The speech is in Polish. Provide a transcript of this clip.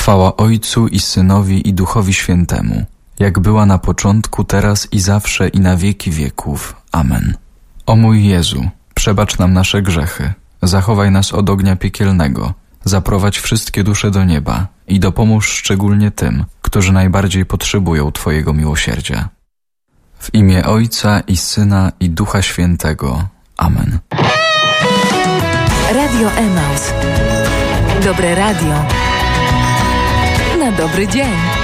Chwała Ojcu i Synowi i Duchowi Świętemu, jak była na początku, teraz i zawsze i na wieki wieków. Amen. O mój Jezu, przebacz nam nasze grzechy, zachowaj nas od ognia piekielnego, zaprowadź wszystkie dusze do nieba i dopomóż szczególnie tym, którzy najbardziej potrzebują Twojego miłosierdzia. W imię Ojca i Syna i Ducha Świętego. Amen. Radio Emaus. Dobre radio na dobry dzień.